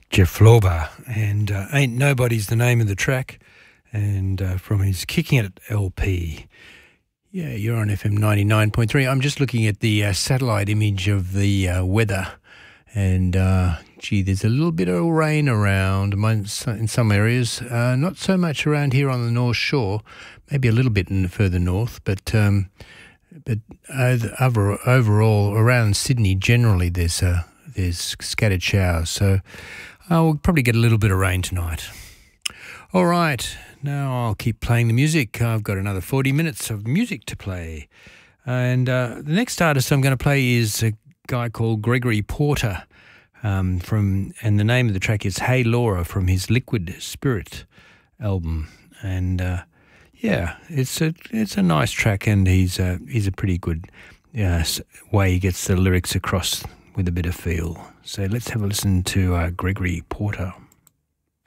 Jeff Lorber, and Ain't Nobody's the name of the track, and from his Kicking It LP. Yeah, you're on FM 99.3. I'm just looking at the satellite image of the weather, and there's a little bit of rain around in some areas, not so much around here on the North Shore, maybe a little bit further north, but overall around Sydney generally there's scattered showers, so we'll probably get a little bit of rain tonight. All right, now I'll keep playing the music. I've got another 40 minutes of music to play. And the next artist I'm going to play is a guy called Gregory Porter, and the name of the track is Hey Laura from his Liquid Spirit album. And it's a nice track, and he's a pretty good way he gets the lyrics across with a bit of feel. So let's have a listen to Gregory Porter.